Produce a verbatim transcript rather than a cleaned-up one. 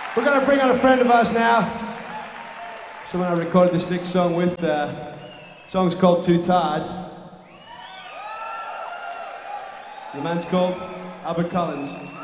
We're going to bring on a friend of ours now. Someone I recorded this next song with. Uh, the song's called Too Tired. The man's called Albert Collins.